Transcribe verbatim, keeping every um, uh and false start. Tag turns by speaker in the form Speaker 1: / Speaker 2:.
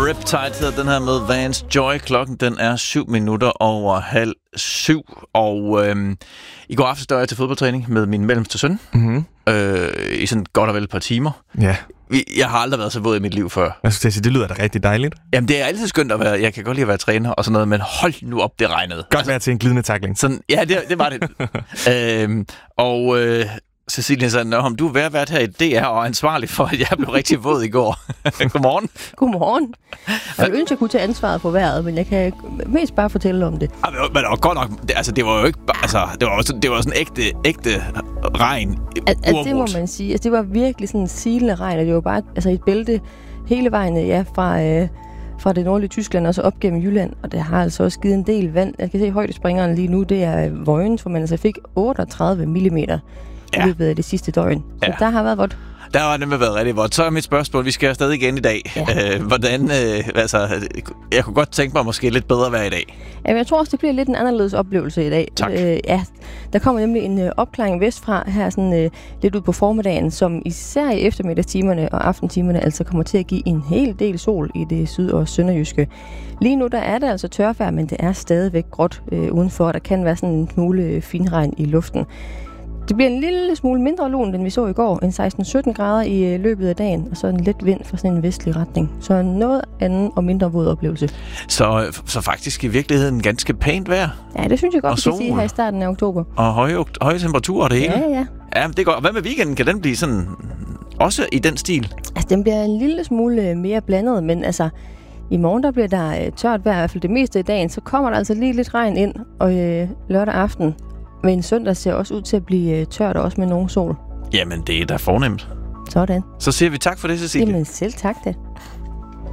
Speaker 1: Riptide hedder den her med Vance Joy. Klokken den er syv minutter over halv syv. Og øhm, i går aftes der var jeg til fodboldtræning med min mellemste søn.
Speaker 2: Mm-hmm.
Speaker 1: Øh, I sådan godt og vel et par timer.
Speaker 2: Ja.
Speaker 1: Jeg har aldrig været så våd i mit liv før.
Speaker 2: Jeg skulle sige, det lyder da rigtig dejligt.
Speaker 1: Jamen, det er altid skønt at være... Jeg kan godt lide at være træner og sådan noget, men hold nu op, det regnede.
Speaker 2: Godt altså, være til en glidende tackling.
Speaker 1: Sådan, ja, det, det var det. øhm, og... Øh, Cecilie sagde, om du er ved at være her i D R og ansvarlig for, at jeg blev rigtig våd i går. Godmorgen.
Speaker 3: Godmorgen. Jeg ønsker, jeg kunne tage ansvaret for vejret, men jeg kan mest bare fortælle om det.
Speaker 1: Ja, men det var godt nok, det, altså det var jo ikke bare, altså det var sådan, det var sådan ægte, ægte regn.
Speaker 3: At, at det må man sige. Altså, det var virkelig sådan en silende regn, og det var bare altså et bælte hele vejen, ja, fra, øh, fra det nordlige Tyskland og så op gennem Jylland, og det har altså også givet en del vand. Jeg kan se højdespringeren lige nu, det er Vojens, hvor man altså fik otteogtredive millimeter. I
Speaker 1: Ja.
Speaker 3: løbet af det sidste døgn. Så
Speaker 1: Ja.
Speaker 3: der har været vådt.
Speaker 1: Der har nemlig været rigtig vådt. Så er mit spørgsmål, vi skal stadig igen i dag.
Speaker 3: Ja.
Speaker 1: Øh, hvordan, øh, altså, jeg kunne godt tænke mig måske lidt bedre vejr i dag.
Speaker 3: Jamen, jeg tror også, det bliver lidt en anderledes oplevelse i dag.
Speaker 1: Tak.
Speaker 3: Øh, ja, der kommer nemlig en øh, opklaring vestfra her sådan øh, lidt ud på formiddagen, som især i eftermiddagstimerne og aftentimerne altså kommer til at give en hel del sol i det syd- og sønderjyske. Lige nu der er det altså tørvejr, men det er stadigvæk gråt øh, udenfor. Der kan være sådan en smule øh, finregn i luften. Det bliver en lille smule mindre lun, end vi så i går. En seksten sytten grader i løbet af dagen, og så en let vind fra sådan en vestlig retning. Så noget anden og mindre våd oplevelse.
Speaker 1: Så, så faktisk i virkeligheden ganske pænt vejr.
Speaker 3: Ja, det synes jeg godt,
Speaker 1: Og
Speaker 3: vi kan
Speaker 1: sol.
Speaker 3: sige her i starten af oktober.
Speaker 1: Og høje, høje temperaturer og det hele.
Speaker 3: Ja, ja.
Speaker 1: Ja, det er godt. Hvad med weekenden? Kan den blive sådan også i den stil?
Speaker 3: Altså, den bliver en lille smule mere blandet, men altså, i morgen der bliver der tørt vejr, i hvert fald det meste af dagen. Så kommer der altså lige lidt regn ind, og øh, lørdag aften. Men søndag ser også ud til at blive tørt, og også med nogen sol.
Speaker 1: Jamen, det er da fornemt.
Speaker 3: Sådan.
Speaker 1: Så siger vi tak for det, Cecilie.
Speaker 3: Jamen selv tak da.